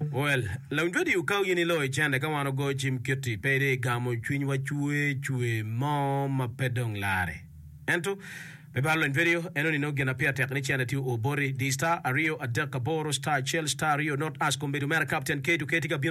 Well, laundry you kau yini lo chande kamano go chim kiti pede gamo chwiny wa chue mom pedong lare. Ento Bebalo in video eno ni no gena pia technician ati obori di star Ario Adel Kaboro star Chel star Rio not ask kombedu mera captain K to Ketika